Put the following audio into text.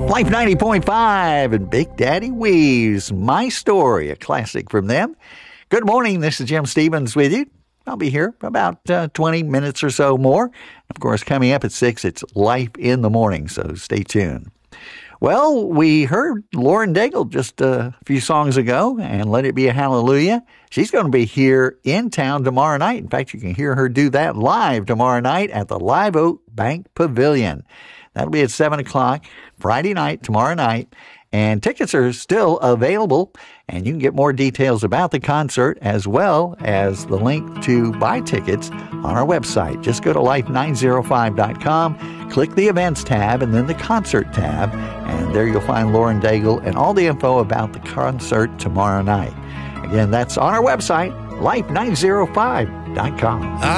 Life 90.5 and Big Daddy Weave's My Story, a classic from them. Good morning, this is Jim Stevens with you. I'll be here for about 20 minutes or so more. Of course, coming up at 6, it's Life in the Morning, so stay tuned. Well, we heard Lauren Daigle just a few songs ago, and Let It Be a Hallelujah. She's going to be here in town tomorrow night. In fact, you can hear her do that live tomorrow night at the Live Oak Bank Pavilion. That'll be at 7 o'clock Friday night, tomorrow night. And tickets are still available, and you can get more details about the concert as well as the link to buy tickets on our website. Just go to life905.com, click the events tab, and then the concert tab, and there you'll find Lauren Daigle and all the info about the concert tomorrow night. Again, that's on our website, life905.com.